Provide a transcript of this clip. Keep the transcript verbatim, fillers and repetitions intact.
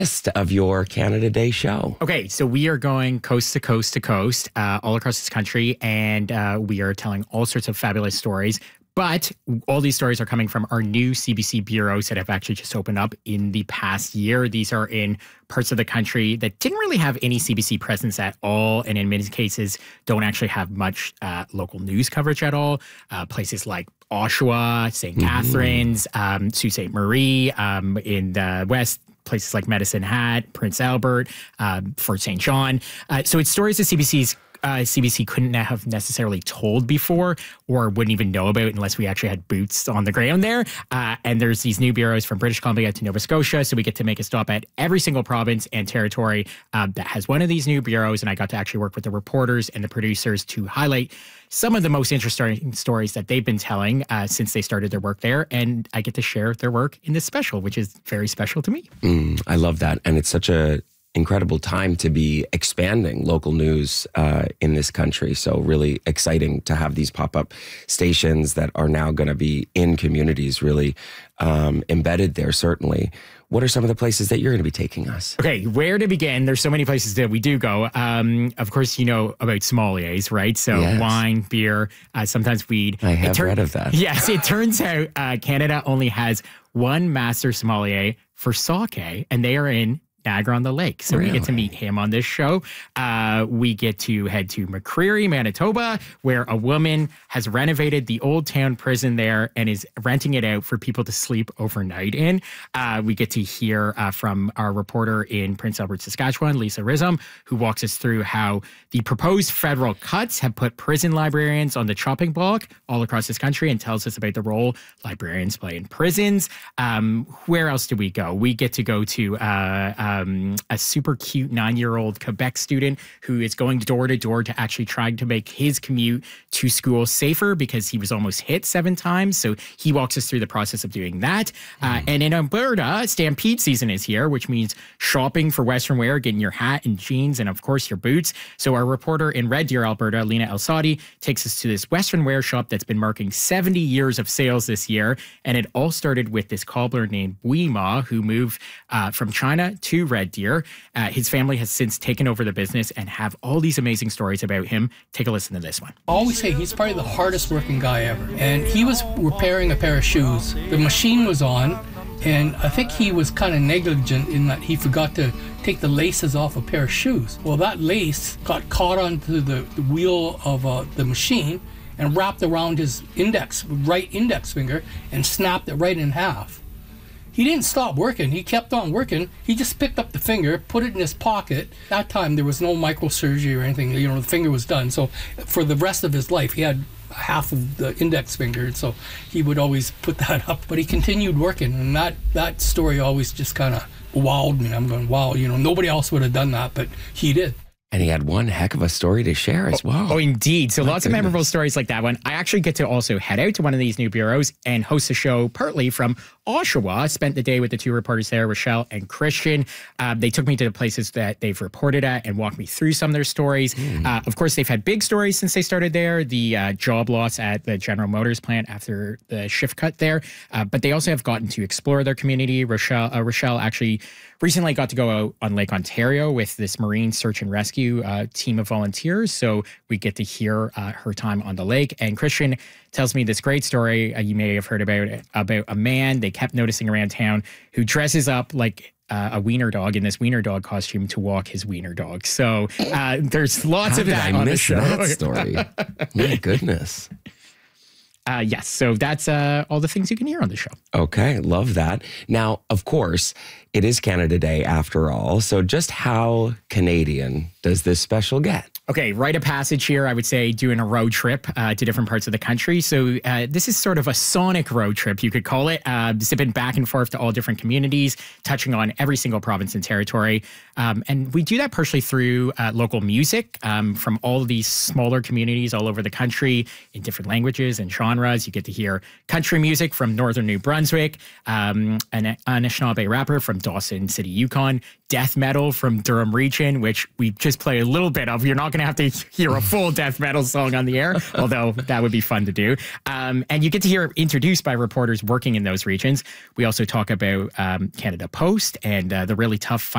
of your Canada Day show. Okay, so we are going coast to coast to coast, uh, all across this country, and uh, we are telling all sorts of fabulous stories. But all these stories are coming from our new C B C bureaus that have actually just opened up in the past year. These are in parts of the country that didn't really have any C B C presence at all, and in many cases don't actually have much uh, local news coverage at all. Uh, places like Oshawa, Saint Mm-hmm. Catharines, um, Sault Ste. Marie, um, in the west, places like Medicine Hat, Prince Albert, uh, Fort Saint John. Uh, so it's stories that C B C's Uh, C B C couldn't have necessarily told before or wouldn't even know about unless we actually had boots on the ground there. Uh, and there's these new bureaus from British Columbia to Nova Scotia. So we get to make a stop at every single province and territory uh, that has one of these new bureaus. And I got to actually work with the reporters and the producers to highlight some of the most interesting stories that they've been telling uh, since they started their work there. And I get to share their work in this special, which is very special to me. Mm, I love that. And it's such a incredible time to be expanding local news uh, in this country. So really exciting to have these pop-up stations that are now going to be in communities, really um, embedded there, certainly. What are some of the places that you're going to be taking us? Okay, where to begin? There's so many places that we do go. Um, of course, you know about sommeliers, right? So Yes. wine, beer, uh, sometimes weed. I have tur- read of that. Yes, it turns out uh, Canada only has one master sommelier for sake, and they are in Niagara-on-the-Lake. So Really? we get to meet him on this show. Uh, we get to head to McCreary, Manitoba, where a woman has renovated the old town prison there and is renting it out for people to sleep overnight in. Uh, we get to hear uh, from our reporter in Prince Albert, Saskatchewan, Lisa Rism, who walks us through how the proposed federal cuts have put prison librarians on the chopping block all across this country, and tells us about the role librarians play in prisons. Um, where else do we go? We get to go to uh, um, a super cute nine-year-old Quebec student who is going door to door to actually trying to make his commute to school safer because he was almost hit seven times. So he walks us through the process of doing that. Uh, and in Alberta, Stampede season is here, which means shopping for Western wear, getting your hat and jeans, and of course your boots. So our reporter in Red Deer, Alberta, Lena El-Sadi, takes us to this Western wear shop that's been marking seventy years of sales this year. And it all started with this cobbler named Weema, who moved uh, from China to Red Deer. Uh, his family has since taken over the business and have all these amazing stories about him. Take a listen to this one. I always say he's probably the hardest working guy ever. And he was repairing a pair of shoes. The machine was on, and I think he was kind of negligent in that he forgot to take the laces off a pair of shoes. Well, that lace got caught onto the, the wheel of uh, the machine and wrapped around his index, right index finger, and snapped it right in half. He didn't stop working. He kept on working. He just picked up the finger, put it in his pocket. That time, there was no microsurgery or anything. You know, the finger was done. So for the rest of his life, he had half of the index finger. So he would always put that up. But he continued working. And that, that story always just kind of wowed me. I'm going, wow, you know, nobody else would have done that, but he did. And he had one heck of a story to share as well. Oh, indeed. So My lots goodness. of memorable stories like that one. I actually get to also head out to one of these new bureaus and host a show partly from Oshawa. Spent the day with the two reporters there, Rochelle and Christian. Uh, they took me to the places that they've reported at and walked me through some of their stories. Mm. Uh, of course, they've had big stories since they started there. The uh, job loss at the General Motors plant after the shift cut there. Uh, but they also have gotten to explore their community. Rochelle, uh, Rochelle actually recently got to go out on Lake Ontario with this Marine Search and Rescue uh, team of volunteers. So we get to hear uh, her time on the lake. And Christian tells me this great story uh, you may have heard about about a man they kept noticing around town who dresses up like uh, a wiener dog in this wiener dog costume to walk his wiener dog. So uh, there's lots How of did that I on the miss show. that story? My goodness. Uh, yes, so that's uh, all the things you can hear on the show. Okay, love that. Now, of course, it is Canada Day after all. So just how Canadian does this special get? Okay, rite of passage here, I would say, doing a road trip uh, to different parts of the country. So uh, this is sort of a sonic road trip, you could call it, uh, zipping back and forth to all different communities, touching on every single province and territory. Um, and we do that partially through uh, local music um, from all of these smaller communities all over the country in different languages and genres. You get to hear country music from northern New Brunswick, um, an Anishinaabe rapper from Dawson City, Yukon, death metal from Durham region, which we just play a little bit of. You're not going to have to hear a full death metal song on the air, although that would be fun to do. Um, and you get to hear it introduced by reporters working in those regions. We also talk about um, Canada Post and uh, the really tough